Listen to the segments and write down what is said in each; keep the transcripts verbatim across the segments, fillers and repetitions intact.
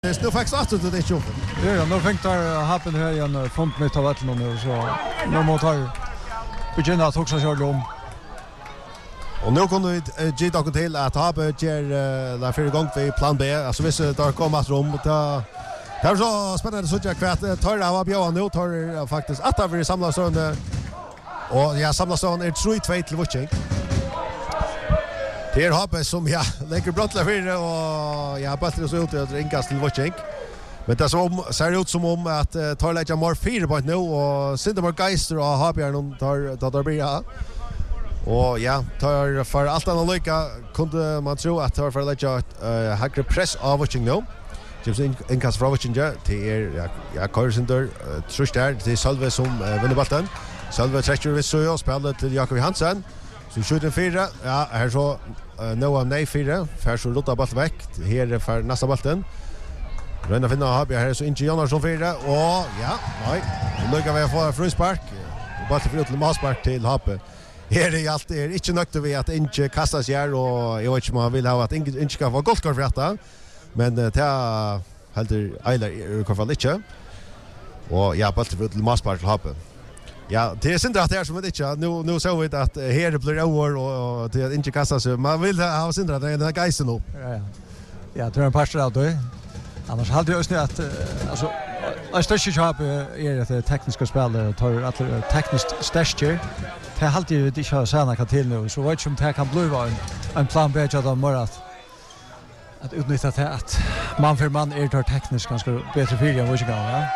Det nu faktiskt att det är tjoffen. Ja, nu fängt där happen här igen font mitt av vattnet nu så nu måste jag begynna att också köra om. Och nu kommer vi ge dock till att ha ger la för igång för plan B. Alltså visst där kommer rum ta. Det är så spännande så jag kvart tar det av Björn nu tar faktiskt att vi samlas under och jag samlas on är tre två till Vucing. Det är hoppet som jag lägger brottla för och jag bara så ut att ringas till Vucing. Men det som ser ut som om att uh, tar lägga mer fyra point nu och synda mer geister och har Björn tar tar där blir och ja, tar för allt annat lika kunde man tro att tar för lägga uh, högre press av Vucing nu. James in in kast för Vucing till er ja ja Karlsson trust där till Salve som uh, vinner bollen. Salve träcker vi så och spelar till Jakob Hansen. Så skjuter fyra. Ja, här så uh, Noah nej fyra. För så rottar bollen väck. Här för nästa bollen. Rönna finna har här så inte Jonarsson fyra och ja, nej. Lyckas vi få frispark. Bollen för till Maspark till Happe. Här är allt är inte nökt vi att inte kastas här och jag vet inte om man vill ha att inte inte ska få goalscore för detta. Men det är helt Eiler i alla fall inte. Och ja, bollen för till Maspark till Happe. Ja, det är synd att det är som det inte. Nu nu så vet att här blir över och det inte kastas. Man vill ha synd att den här geisen upp. Ja ja. Ja, det är en pastor av det. Annars hade jag just att alltså jag störst jobb är det tekniska spelet tar att tekniskt stärker. Det har alltid inte så sana kan till nu så vet jag om det kan bli en en plan B att de att att utnyttja det att man för man är tar tekniskt ganska bättre för än vad jag kan va.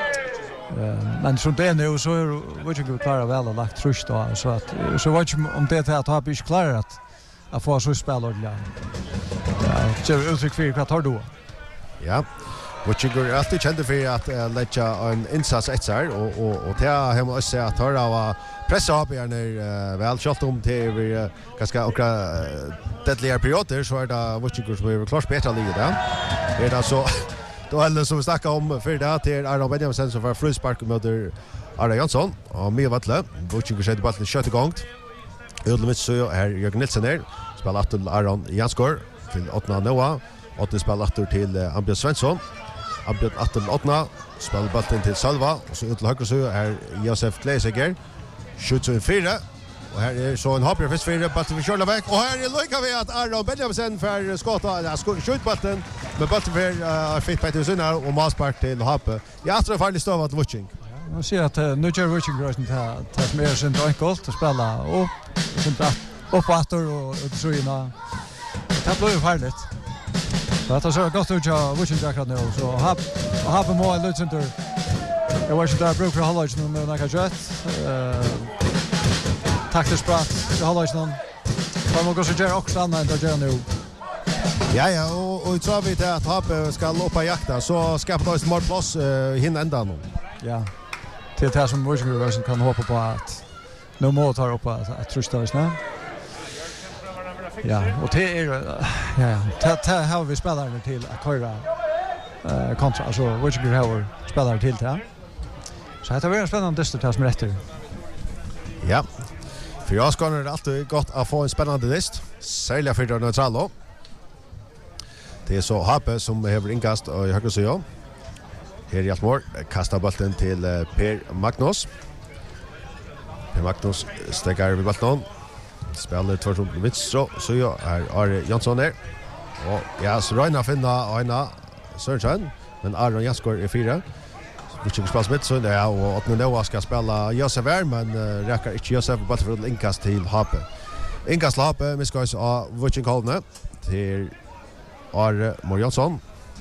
Men som det är nu så är vad jag klarar väl att lagt trust då så att så vet jag om det att ha inte klarat att få så spelare ja. Ja, så uttryck för vad tar du? Ja. Och jag går alltid känd för att uh, lägga en insats etsar och och och det har man också att höra av pressa upp här när uh, väl skott om till vi uh, ganska och uh, deadlier perioder så är det vad jag går som är klart bättre ligger där. Det är så då eller som vi snackar om för det till Aron Benjamin som för frispark mot Aron Jansson och Mia Vatle. Vad jag säger bollen skjuter igång. Udlemit så är Jörgen Nilsson där. Spelar till Aron Janskor till åtta Noah. Åtta spelar åter till uh, Ambjörn Svensson. Ambjörn åtta åtta spelar bollen till Salva och så ut till höger så är Josef Kleiseger. Skjuter fyra och här är så en hoppar först fyra bollen för Charlavac och här är lika vi att Aron Benjamin för skotta ja skjut bollen med bollen för uh, fick Peter Sunnar och Maspark till Happe. Jag tror farligt stå att Vucing. Man ser att uh, nu gör Vucing rösten till att mer synd enkelt att spela och sånt där upp åter och så innan. Det blir ju farligt. Så att det så gott ut jag Vucing akkurat nu så har har på mål Lutcenter. Jag var ju där bruk för halvlek nu med några jet. Eh taktiskt bra. Halvlek nu. Får man gå så gör också andra än det gör nu. Ja ja och och så vi det att Happe ska loppa jakta så skapar det mer plats uh, hinna ända nu. Ja. Till det som Vucing rörelsen kan hoppa på att nu må ta upp att trusta oss nu. Ja, och det är ja ja, det det har vi spelare till att köra eh kontra alltså Vucing har spelare till det. Så det var en spännande lista som rätter. Ja. För jag ska nu alltid gott att få en spännande list. Särskilt för det neutrala. Det är så Happe som har inkast och höger så jag. Här i Altmor kastar bollen till uh, Per Magnus. Per Magnus stäcker vid bollen. Spelar två från vänster så jag är Are Jansson där. Och ja, så Reina finna Aina Sörensen, men Aron Janskor är fyra. Vi ska spela mitt så där och att Noah ska spela Josef här men uh, räcker inte Josef bara för inkast till Happe. Inkast Happe med skås av Vucing Kolne till Are Morjansson.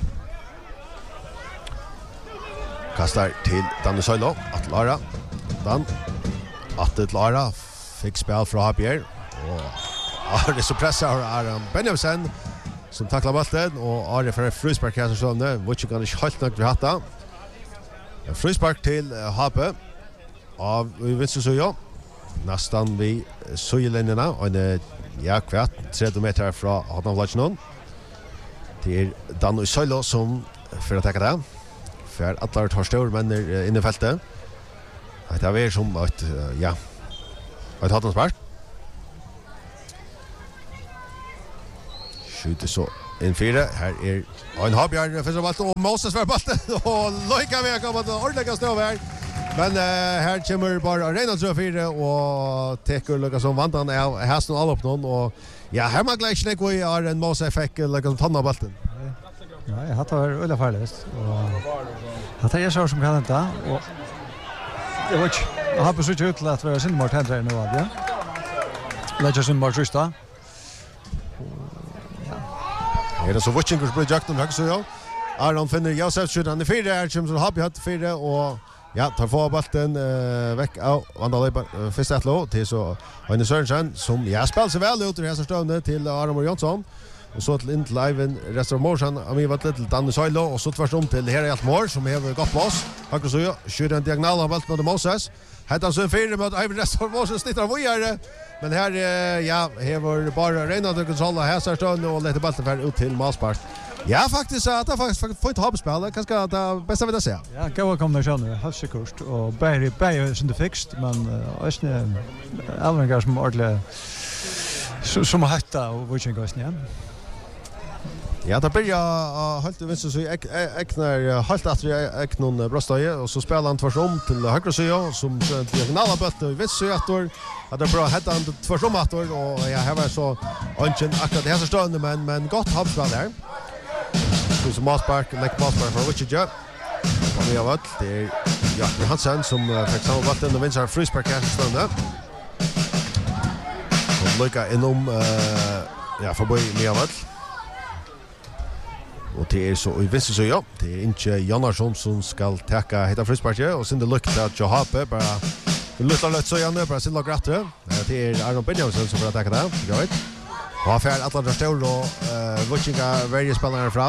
Kastar till Danne Söjlo, att Lara. Dan. Att det Lara fick spel från Happe. Och Are så pressar Aron Benjamin som tacklar bollen och Are för frispark här så nu Vucing kan inte helt nog hatta. Frispark till Happe av vänster så ja. Nästan vi Söjlinjerna och en ja kvart trettio meter från Hotnavlatchen. Det är Dan Söjlo som för att ta det. För alla tar stor men inne i fältet. Det är som att ja. Ett Hotnavspark. Skjuter så in fyra. Här är en Habjar för så och Moses för bollen och Loika vi kommer att ordentligt stå här. Men uh, här kommer bara Reynolds för fyra och tekur Lucas som vann han är hästen all upp någon och ja, här manglar inte något vi har en Moses fick Lucas tanna bollen. Nej, jag har väl alla farligt och att jag så som kan inte och jag vet jag har besökt ut att vara sin mot händer nu av ja. Lägger sin mot justa. Ja, det så watching på jakten högst så ja. Aron finner Josef skjuter i fyra här som så har vi haft fyra och ja, tar få bollen uh, veck av andra uh, första låt till så Arne Sørensen som ja spelar sig väl ut i det här stående till Aron Jonsson och så till in live Restaurant Motion av mig var till Danne Silo och så tvärstom till här i allt mål som har gått på oss. Högst så ja, skjuter en diagonal av bolt mot Moses. Hetta så fyra mot Ivan Restaurant Motion snittar vad gör men här ja, här var bara Reinhard och kontrolla här så stående och lite bollen för ut till Malspark. Ja, faktiskt att det faktiskt får inte ha spel. Kanske att det bästa vill jag säga. Ja, goda kombinationer. Halvsekurs och Berry Berry är inte fixt, men ösnä Alvingar som ordle som har hatta och vad jag ja. Ja, det börjar helt visst så äknar helt att jag någon bröstöje och så spelar han tvärs till högra sida som diagonala boll och visst så att att det bra hetta han tvärs om att och ja, här var så ungen akkurat det här så stående men men gott halvspel där. Så som Malspark, like Malspark för Wichita. Och vi har varit det är ja, Hansen som fick samma vatten och vinner frispark här stående. Och Luka inom uh, ja, förbi Miavat. Och det är så i visst så ja, det är inte Jannarsson som ska täcka heta frisparket och sen det luktar att jag har bara luktar lite så igen bara sin lag rätt. Det är Aron Benjamin som får täcka det. Jag vet. Och han färd alla där står och uh, Wichita varje spelare fram.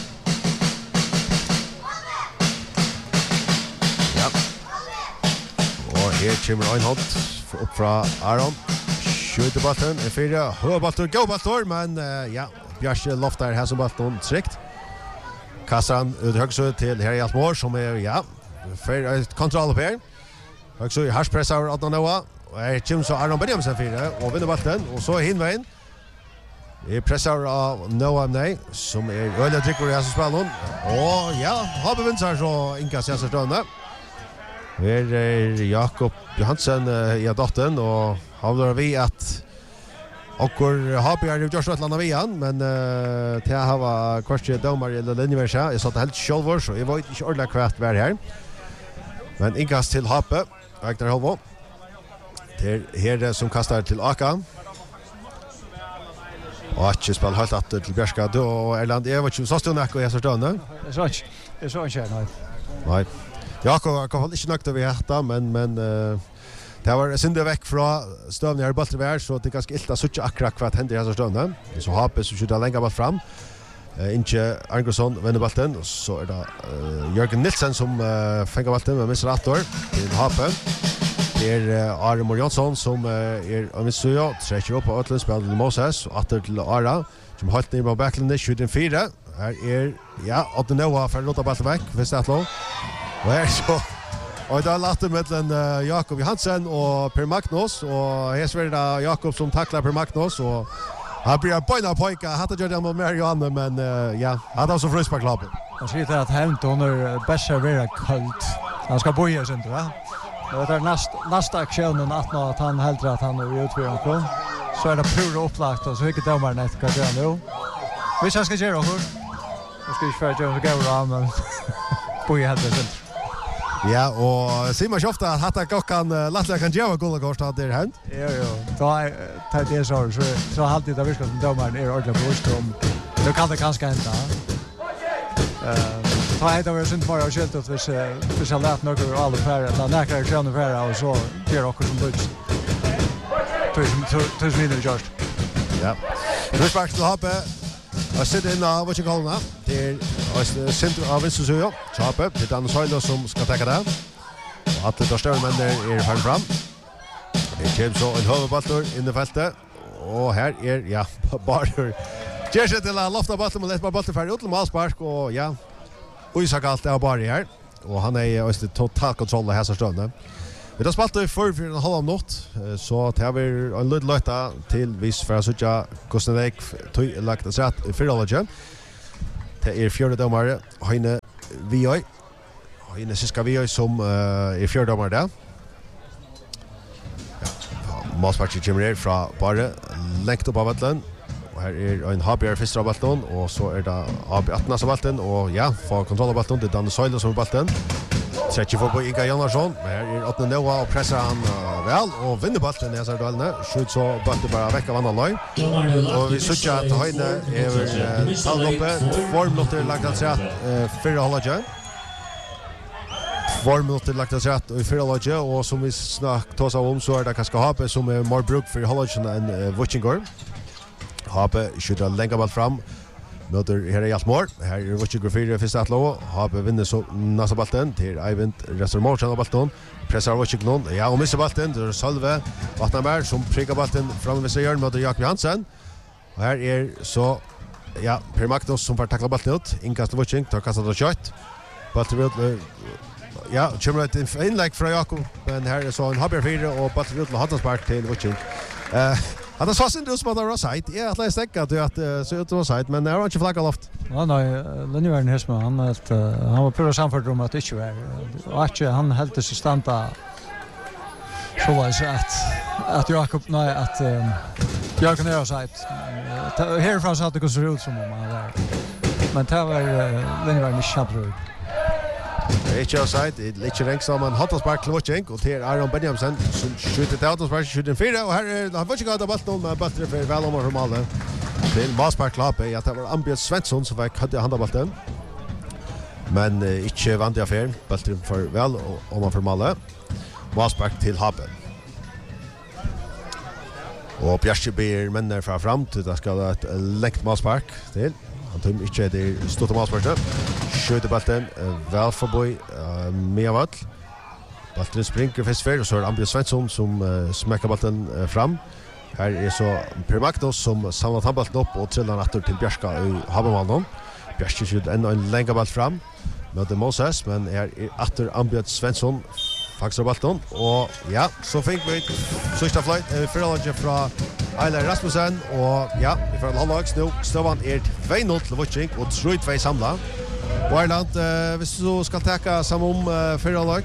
Her kommer Einhold upp från Aron. Skjuter bollen i fyra. Höbaltor, go baltor, men uh, ja, Bjärsje loftar här som bollen tryckt. Kassan ut högst till här i Altmår som är ja, för ett kontroll upp här. Högst i harspressar Adnan Noah. Och här kommer så Aron Benjamin fyra och vinner bollen och så hinvägen. Det pressar av Noah nej som är öliga trycker i här som spelar. Och ja, har bevinner så inkas jag så stående. Här är Jakob Johansen i uh, dottern och har vi att okkur Habjar gjort så att landa vi han men uh, till att ha kvartje domar eller linjeversa jag satt helt självor så jag var inte ordentligt kvart vär här men inkast till Hape Ragnar Holvo det är här som kastar till Aka och att spela helt att till Bjärska då och Erland jag vet inte så stund och jag så stående det så inte det så inte nej nej Jakob kan inte nökt vi hetta men men uh, det var synda veck från stövnen här bollen så det ganska illa så akkurat kvart händer här så stövnen så Hape så skjuter längre bort fram uh, inte Angersson vinner bollen så är det uh, Jörgen Nilsson som uh, fänger bollen med missar attor till Hape det är uh, Aron Jonsson som uh, är av Missio träcker upp på Atlas spelar till Moses och attor till Ara som hållt ner på backlinjen skjuter fyra här är ja Adnan Noah för att låta bollen väck för Statlo. Och här så och det har lagt mellan uh, Jakob Johansen och Per Magnus och här är det Jakob som tacklar Per Magnus och han blir böjna pojka hade gjort det mot Marianne men uh, ja han har så frisparklappen. Han säger att Hampton är bättre vara kallt. Han ska boja sig inte va? Det är näst nästa aktionen att att han helt att han är utförande på. Så är det pura upplagt och så vilket domaren inte kan göra nu. Vi ska ska göra hur. Nu ska vi försöka göra det men boja helt enkelt. Ja, och Simon Schofta att hatta klockan Lattla kan göra goda kort att det hänt. Ja, ja. Då tar det så så så har alltid det viskat som domaren är ordentligt på om. Nu kan det kanske hända. Eh, ta heter vi synd bara skjut att vi vi ska lära några av alla färre att näkra är sjön färre och så gör också som buds. Tusen tusen minuter just. Ja. Nu spark till Hape. Jag sitter inne av vad jag kallar det är center av Vincenzo Chape det är Danne Silo som ska täcka det och att det står men det är fram fram det kommer så en huvudballtor in i fältet och här är ja bara ger sig till att lofta bollen och lätt bara bollen för ut till Malspark och ja Isak allt är bara här och han är just total kontroll här så stående Vi har spalt i för för en halv natt så tar vi en liten löta till vis för att söka Kostnadek tog lagt oss rätt i förhållande. Det är fjärde domare Heine Vioi. Heine Siska Vioi som är fjärde domare där. Ja, målsparket kommer ner från bara längt upp av vattnet. Och här är en H B R första av vattnet och så är det H B arton av vattnet och ja, får kontroll av vattnet. Det är Danne Soile som är vattnet. Tredje får på Inga Jonasson, men här är åttende Noah och pressar han uh, väl och vinner bollen i dessa duellene. Skjut så bollen bara vekk av annan lag. Och vi ser att Heine är uh, tallet uppe, två minuter lagt att säga uh, fyra halvlek. Två minuter lagt att säga i fyra halvlek och som vi snart tar oss om så är det kanske H P som är mer bruk för halvlek än uh, Vucingor. H P skjuter längre boll fram. Möter här är allt mål. Här är Vucingor fyra första atlo. H P vinner så nästa bollen till Eivind Resermorsen av bollen. Pressar Vucingor. Ja, och missar bollen. Det är Salve Vattenberg som prickar bollen fram vid sig möter Jakob Hansen. Och här är så ja, Per Magnus som får tackla bollen ut. Inkast Vucing tar kastat och kött. Bollen ut ja, kommer ett inlägg från Jakob, men här är så en H B R fyra och bollen ut till Hattanspark till Vucing. Eh Han har sagt inte som att det var sajt. Jag har läst att det att så ut var sajt, men det har inte flaggat loft. Ja, nej, den är en häsma. Han att han var pura samfört om att det inte var. Och att han helt sig stanta. Så var det att att Jakob nej att jag kan göra sajt. Härifrån så att det ser ut som om han var. Men det var den var inte chabror. Det är inte offside, det är inte ränkt som en Hattanspark till Vucing och till Aron Benjamsen som skjuter till Hattanspark, skjuter en fyra och här är Vucing av bollen med bollen för väl om och Malmö. Till Maspark Lappe, att det var Ambjörn Svensson som fick hade handa bollen. Men uh, inte vann det affären, bollen för väl om man för Malmö. Maspark till Habe. Och Bjärste ber männer fra fram till det ska ett längt Maspark till. Han tog inte det stora Maspark. Skjuter bollen väl förbi uh, Meavall. Bollen springer först för och så är det Ambjörn Svensson som uh, smäcker bollen uh, fram. Här är så Per Magnus som samlar han bollen upp och trillar åter till Bjärska i Habemallen. Bjärska skjuter ännu en längre boll fram med Moses, men här är åter Ambjörn Svensson faktiskt bollen och ja, så fick vi sista flight uh, förhållande från Eiler Rasmussen och ja, vi får en halvlags nu. Støvan är två noll till Vucing och tre två samla. Ireland, uh, hvis du skal teka sammen om uh, fyra lag?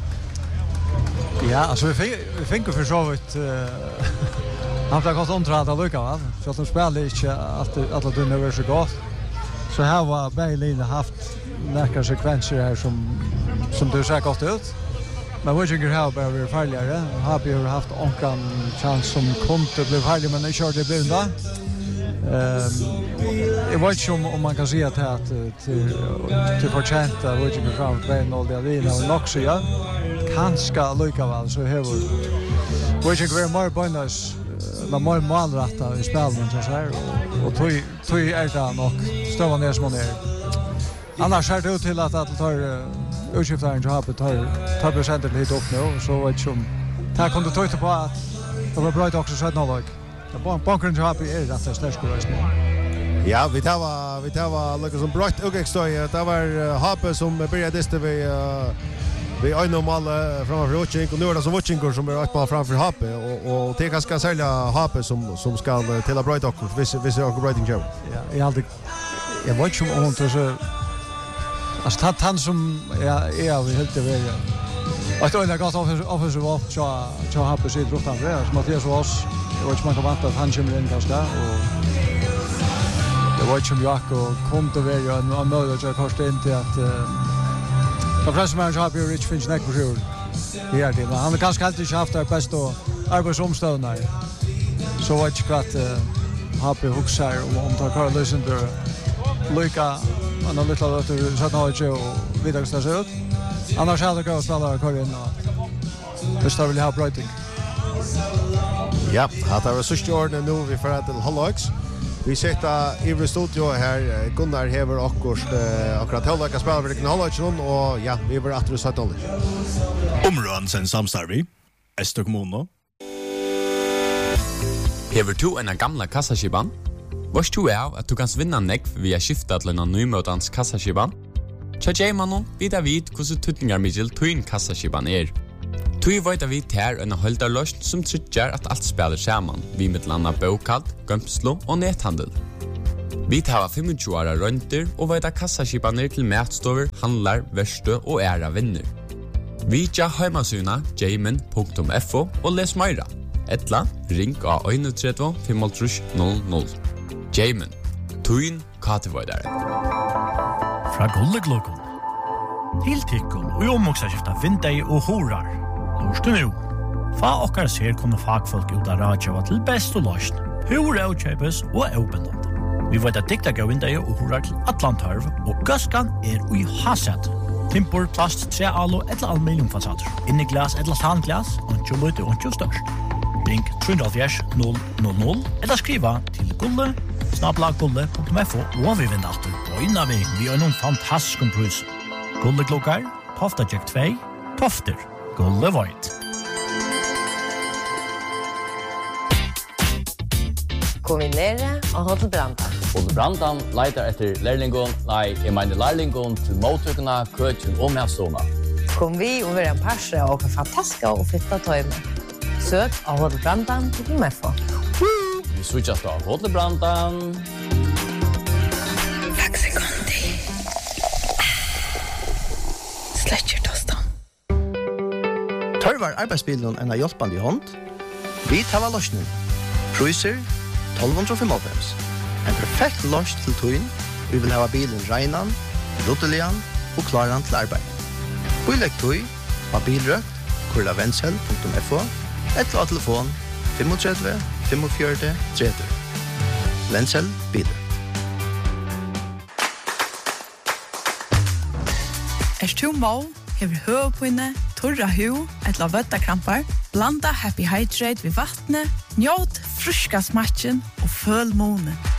Ja, alltså vi fick vi fick för så vitt uh, han har gått omtrent att lycka va. Så att de spelar inte att att att det nu är så gott. Så här var Berlin haft några sekvenser här som som du ser gott ut. Men Vucing har bara varit farligare. Har ju haft onkan chans som kunde bli farlig men inte körde det blinda. Ehm jag vet inte om, om man kan säga att det att till till förtjänta Vucing fram två noll där vi har nog så ja. Kanske lika väl så här Vucing var mer bonus med mer målrätta i spelet så här och och tog tog är det nog Støvan ner som ner. Annars är det ut till att att tar utskiftaren så har på tar tar procent lite upp nu så vet som här kunde ta ut på att det var bra också så att något. Det bankern har på är rätt så starkt just nu. Ja, vi tar vi tar liksom som bra utgångsstöd. Det var Hape som började det vi vi är normal framför Vucing och nu är det så Vucing som är ett mål framför Hape och och det kanske sälja Hape som som ska till att bra också. Vi vi ser också bra ting gör. Ja, jag hade jag vet inte om hon så alltså han han som ja är vi helt över. Och då är det gott offensiv var så så har på sig runt Andreas Mattias Ross. Jag vet inte man kan vänta att han kommer in kanske och jag vet inte om Jakob kom till väg och han möjligt att kosta in till att de flesta människor har ju rich finns näck på sjur. Det är det. Han har kanske alltid haft det bästa arbetsomståndare. Så vet jag att har på huxar om tar Carl Lysander Luka han har lite att så att han ju vidare så ut. Annars hade jag spelat Carl in och det står väl här Brighton. Ja, det var sista året nu vi får till halvlags. Vi sitter i studio här. Gunnar hever akkurat akkurat halvlags spelar för den halvlags och ja, vi var åter så att hålla. Områden sen samstarvi. Ester kommuno. Hever du en gamla kassaskiban? Vars du er at du kan vinna nekv via skifta til en nymøtans kassaskiban? Tja J-mannen vid av vid hvordan tutningar middel tuin kassaskiban er. Tui vet vi tær en holdarløst som trykker at alt spiller sammen, vi med landa bokalt, gømslo og nethandel. Vi tar tjuefem åra rønter og vet kassaskipaner til matstover, handlar, verste og æra vinner. Vi tja heimasuna jamin punktum f o og les meira. Etla, ring av tre tre fem null null. Jamin, tuin katevoidare. Fra Gullegluggen. Til tikkun og omoksaskifta vindei og horar. Lorstu nu. Fa okkar ser kunne fagfolk ut av radjava til best og løsn. Hur avkjøpes og avbindande. Vi vet at dikta gav vindei og horar til Atlantarv, og gøskan er ui haset. Timpor, plast, tre alo, etla aluminiumfasader. Inni glas, etla sandglas, ontjo løyte, ontjo størst. Ring tre null null null eller skriva til gulle, snabla gulle punktum f o og vi vinner alltid på innan vi vi har noen fantastiske prus. Gulle klokkar, Tofta Jack två, Tofter, Gulle Void. Kombinere og Hotel Brandan. Hotel Brandan leitar etter lærlingon, nei, jeg mener lærlingon til mottøkene, køkken og medstående. Kom vi og være en parse og en fantastiske og fitta tøyme. Søk av Hotel Brandan til F O. Vi switchas av Hotel Brandan. Faxe Kondi. Sletcher tostan. Tørvar arbeidsbilen en av hjelpende i hånd. Vi tar løsning. Cruiser tolv fem fem. En perfekt løsning til tøyen. Vi vil ha bilen regnan, rottelian og klaran til arbeid. Bilegg tøy av bilrøkt, kurla vensel punktum f o, eller av telefon tre fem fem fem tre tre. Vensel bil. Er du må, hever høvepinne, torra hu, eller vøttakrampar, blanda Happy Hydrate ved vattnet, njåt fruska smatchen og føl månen.